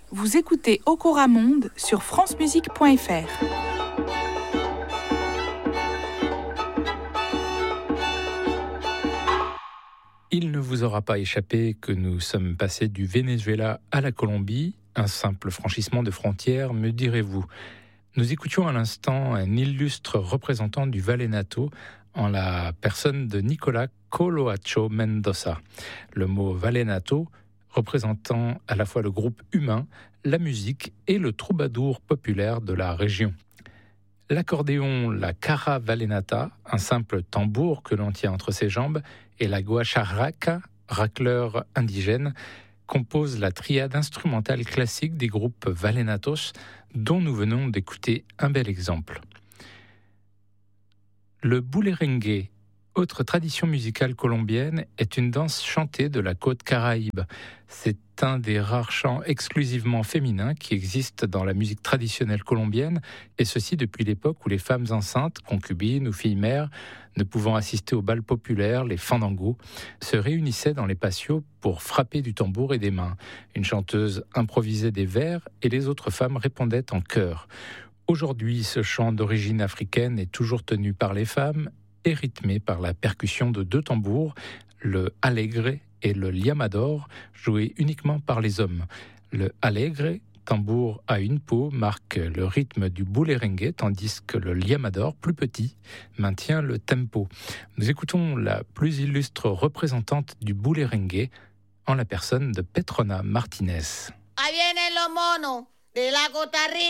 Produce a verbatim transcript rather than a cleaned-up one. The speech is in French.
Vous écoutez Okora Monde sur france musique point f r. Il ne vous aura pas échappé que nous sommes passés du Venezuela à la Colombie, un simple franchissement de frontières, me direz-vous. Nous écoutions à l'instant un illustre représentant du vallenato en la personne de Nicolás Coloacho Mendoza. Le mot vallenato représentant à la fois le groupe humain, la musique et le troubadour populaire de la région. L'accordéon, la cara vallenata, un simple tambour que l'on tient entre ses jambes, et la guacharaca, racleur indigène, composent la triade instrumentale classique des groupes vallenatos dont nous venons d'écouter un bel exemple. Le bullerengue, autre tradition musicale colombienne, est une danse chantée de la côte caraïbe. C'est un des rares chants exclusivement féminins qui existent dans la musique traditionnelle colombienne, et ceci depuis l'époque où les femmes enceintes, concubines ou filles mères, ne pouvant assister au bal populaire, les fandangos, se réunissaient dans les patios pour frapper du tambour et des mains. Une chanteuse improvisait des vers et les autres femmes répondaient en chœur. Aujourd'hui, ce chant d'origine africaine est toujours tenu par les femmes et rythmé par la percussion de deux tambours, le alegre et le llamador, joués uniquement par les hommes. Le alegre, tambour à une peau, marque le rythme du bullerengue, tandis que le llamador, plus petit, maintient le tempo. Nous écoutons la plus illustre représentante du bullerengue en la personne de Petrona Martinez. Ahí vienen los monos de la Costa Rica.